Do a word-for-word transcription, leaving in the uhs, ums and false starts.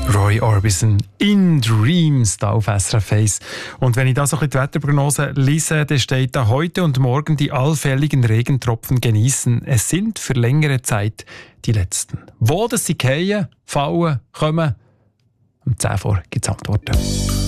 Roy Orbison in Dreams da auf S R F eins. Und wenn ich da so ein bisschen die Wetterprognose lese, dann steht da: heute und morgen die allfälligen Regentropfen genießen. Es sind für längere Zeit die letzten. Wo das sie fallen, fallen, kommen, um zehn vor gibt es Antworten.